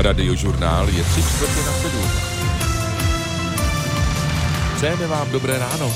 Radiožurnál je 6:45. Přejeme vám dobré ráno.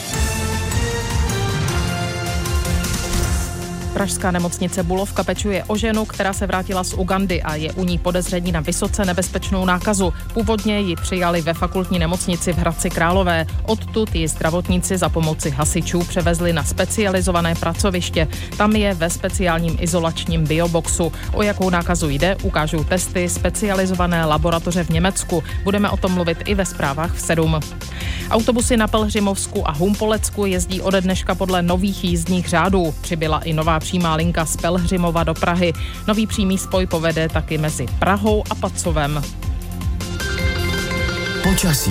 Pražská nemocnice Bulovka pečuje o ženu, která se vrátila z Ugandy a je u ní podezření na vysoce nebezpečnou nákazu. Původně ji přijali ve fakultní nemocnici v Hradci Králové. Odtud ji zdravotníci za pomoci hasičů převezli na specializované pracoviště. Tam je ve speciálním izolačním bioboxu. O jakou nákazu jde, ukážou testy specializované laboratoře v Německu. Budeme o tom mluvit i ve zprávách v 7. Autobusy na Pelhřimovsku a Humpolecku jezdí ode dneška podle nových jízdních řádů. Přibyla i nová přímá linka z Pelhřimova do Prahy. Nový přímý spoj povede taky mezi Prahou a Pacovem. Počasí.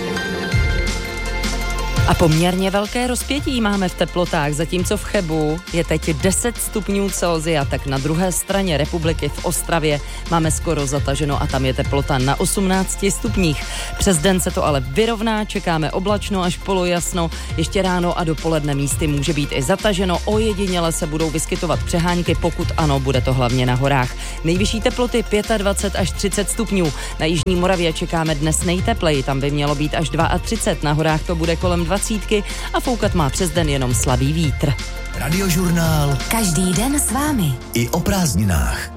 A poměrně velké rozpětí máme v teplotách, zatímco v Chebu je teď 10 stupňů Celsia, tak na druhé straně republiky v Ostravě máme skoro zataženo a tam je teplota na 18 stupních. Přes den se to ale vyrovná, čekáme oblačno až polojasno, ještě ráno a dopoledne místy může být i zataženo, ojediněle se budou vyskytovat přehánky, pokud ano, bude to hlavně na horách. Nejvyšší teploty 25 až 30 stupňů. Na jižní Moravě čekáme dnes nejtepleji, tam by mělo být až 32, na horách to bude kolem 20 a foukat má přes den jenom slabý vítr. Radiožurnál. Každý den s vámi. I o prázdninách.